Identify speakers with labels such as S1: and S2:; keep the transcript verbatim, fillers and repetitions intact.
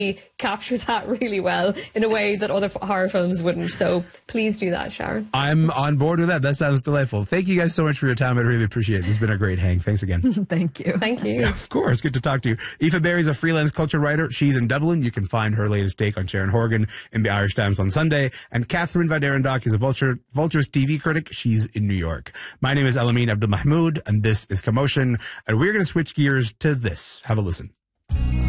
S1: capture that really well in a way that other horror films wouldn't. So please do that, Sharon.
S2: I'm on board with that. That sounds delightful. Thank you guys so much for your time. I really appreciate it. It's been a great hang. Thanks again.
S3: Thank you.
S1: Thank you.
S2: Yeah, of course. Good to talk to you. Aoife Berry's a freelance culture writer. She's in Dublin. You can find her latest take on Sharon Horgan in the Irish Times on Sunday. And Catherine Vaderendock is a Vulture, Vulture's T V critic. She's in New York. My name is Elamine Abdul Mahmoud, and this is Commotion. And we're going to switch gears to this. Have a listen.